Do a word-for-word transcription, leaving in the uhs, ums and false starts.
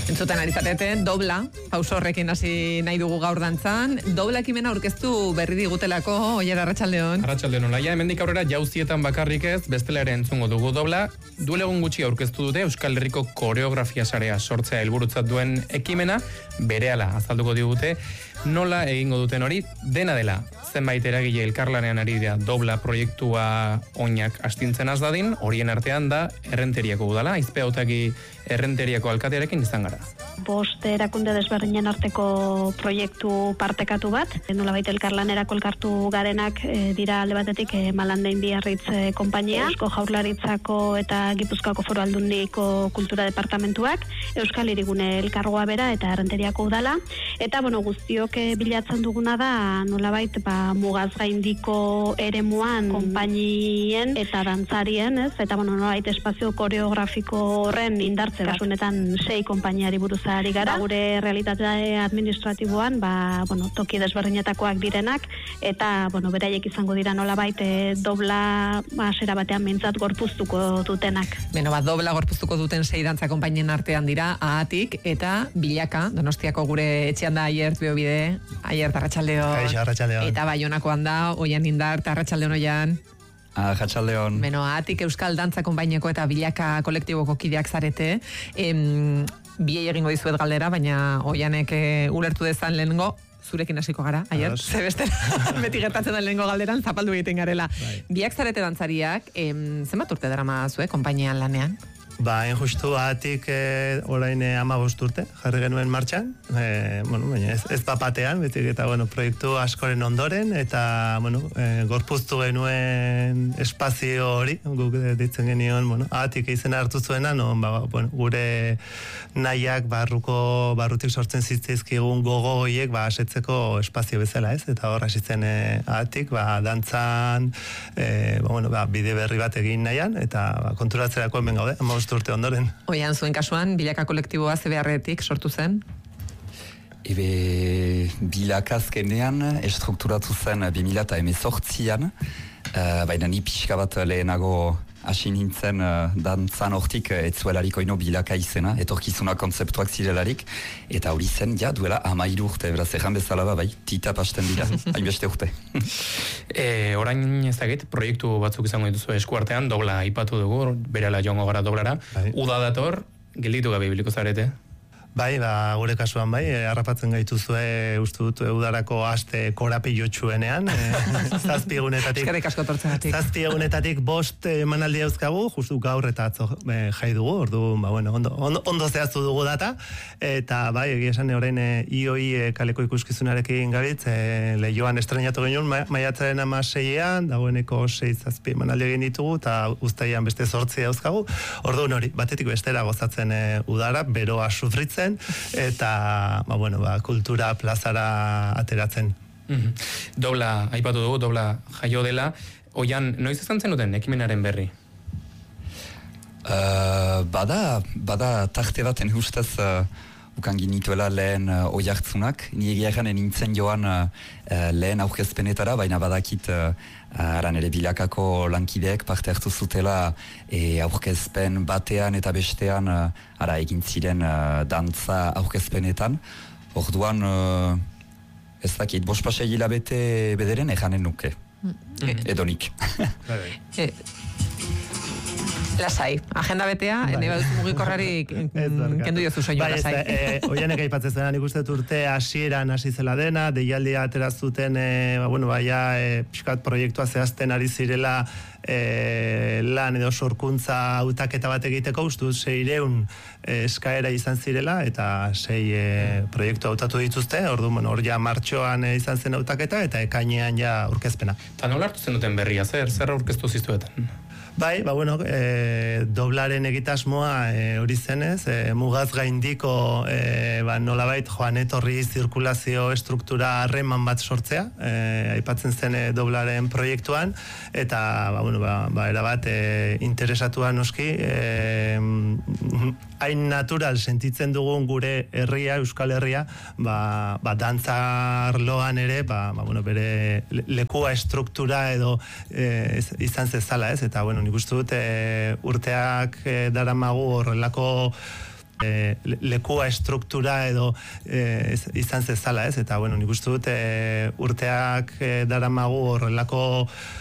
Entzuten ari zatete, dobla, pauso horrekin hasi nahi dugu gaur dantzan. Dobla ekimena aurkeztu berri digutelako, Oier, arratsaldeon. Arratsaldeon, olaia, hemendik aurrera jauzietan bakarrik ez, bestela ere entzungo dugu dobla. Duela egun gutxi aurkeztu dute Euskal Herriko koreografia sarea sortzea helburutzat duen ekimena, berehala azalduko digute, nola egingo duten hori, dena dela. Zenbait eragile elkarlanean ari dira dobla proiektua oinak astintzen az dadin, horien artean da Errenteriako udala, Aizpeaotegi Errenteriako alkatearekin izan gara. Bost erakunde desberdinen arteko proiektu partekatu bat, nolabait elkarlanerako elkartu garenak e, dira alde batetik e, Malandein Biarritz e, konpainia, Eusko Jaurlaritzako eta Gipuzkoako Foru Aldundiko Kultura Departamentuak, Euskal Hirigune elkargoa bera eta Errenteriako udala, eta bueno, guztiok e, bilatzen duguna da nolabait ba, mugaz gaindiko eremuan konpainien eta dantzarien, ez? Eta bueno, nolabait espazio koreografiko horren indartze, kasunetan sei konpainiari buruz ari gara, ba, gure realitate administratiboan, ba, bueno, toki desberdinetakoak direnak, eta, bueno, beraiek izango dira nolabait e, dobla hasera batean mintzat gorpuztuko dutenak. Beno, ba, dobla gorpuztuko duten sei dantza konpainien artean dira, Ahatik eta Bilaka, Donostiako gure etxean da Aiert Beobide, Aiert, arratsaldeon. Kaixo, arratsaldeon. Eta Baionakoan da, Oian Indart, arratsaldeon Oian. Arratsaldeon. Beno, Ahatik Euskal Dantza konpaineko eta Bilaka kolektiboko kideak zarete. Em, biei egingo dizuet galdera, baina Oianek e, ulertu dezan lehengo, zurekin hasiko gara, Aier, ze bestela, beti gertatzen da lehengo galderan, zapaldu egiten garela. Bai. Biak zarete dantzariak, em, zenbat urte darama zue, konpainian lanean? Ba, justu Ahatik e, orain e, hamabost urte, jarri genuen martxan, e, bueno, baina ez, ez papatean, betik eta, bueno, proiektu askoren ondoren, eta, bueno, e, gorpuztu genuen espazio hori, guk ditzen genion, bueno, Ahatik izena hartu zuena, no, ba, bueno, gure nahiak barruko, barrutik sortzen zitzaizkigun gogo horiek, ba, asetzeko espazio bezala, ez? Eta hor hasitzen e, Ahatik, ba, dantzan, e, ba, bueno, ba, bide berri bat egin nahian, eta ba, konturatzerako hemen gaude, hamabost urte ondoren. Oian, zuen kasuan, Bilaka kolektiboa ze beharretik sortu zen? Ebe, Bilaka azkenean estrukturatu zen bi mila hemezortzian, uh, baina ni pixka bat lehenago hasi nintzen uh, dantzan hortik ez zuelarik oino Bilaka izena, etorkizuna kontzeptuak zirelarik, eta hori zen, ja, duela hamairu urte, beraz erran bezala ba, bai, tita pasten dira, hainbeste urte. E, orain ezagit, proiektu batzuk izango dituzu eskuartean, dobla aipatu dugu, berela joango gara doblara, bai. Uda dator, gelditu gabe ibiliko zarete? Bai, ba, gure kasuan bai, e, harrapatzen gaituzue, uste dut, udarako aste korapilotxuenean, e, zazpi egunetatik, eskerrik asko tortzegatik. Zazpi egunetatik bost emanaldi dauzkagu, justu gaur eta atzo e, jai dugu, ordu, ba, bueno, ondo, ondo, ondo zehaztu dugu data, eta bai, egia esan orain e, ioi e, kaleko ikuskizunarekin gabitz, e, lehioan estrenatu genuen, ma, maiatzaren amaseian, dagoeneko sei zazpi emanaldi egin ditugu, eta uztaian beste zortzi dauzkagu, ordu hori, batetik bestera gozatzen e, udara, beroa sufritzen, eta ba, bueno, ba, kultura plazara ateratzen. Mm-hmm. Dobla, aipatu dugu, dobla jaio dela. Oian, noiz izan zenuten ekimenaren berri? Uh, bada, bada tarte baten ustez uh, ukan ginituela lehen uh, oi hartzunak. Ni egia egan nintzen joan uh, lehen aurkezpenetara, baina badakit uh, aran ere Bilakako lankideek parte hartu zutela e, aurkezpen batean eta bestean uh, ara egin ziren uh, dantza aurkezpenetan. Orduan uh, ez dakit, bospasei hilabete bederen eganen nuke. Mm. Edonik. e, Lasai, agenda betea, bai. Nire baduz mugikorrari kendu jozu soinu, bai, lasai. E, Oianek aipatzen zena, nik uste urte hasieran hasi zela dena, deialdia aterazuten, e, ba, bueno, baia, e, pixkat proiektua zehazten ari zirela e, lan edo sorkuntza hautaketa bat egiteko, uste seireun e, eskaera izan zirela, eta sei e, proiektu hautatu dituzte, ordu, bueno, hor ja martxoan e, izan zen hautaketa, eta ekainean ja aurkezpena. Eta nola hartu zen duten berria, zer, zer aurkeztu ziztuetan? Bai, ba, bueno, e, doblaren egitasmoa e, hori zenez, e, mugaz gaindiko e, ba, nolabait joan etorri zirkulazio estruktura harreman bat sortzea, e, aipatzen zen e, doblaren proiektuan, eta ba, bueno, ba, ba, erabat e, interesatua noski, e, hain natural sentitzen dugun gure herria, Euskal Herria, ba, ba, dantza arloan ere, ba, ba, bueno, bere lekua estruktura edo e, izan zezala, ez, eta bueno, nik uste dut e, urteak e, daramagu horrelako e, lekua estruktura edo e, ez, izan zezala, ez? Eta, bueno, nik uste dut e, urteak e, daramagu horrelako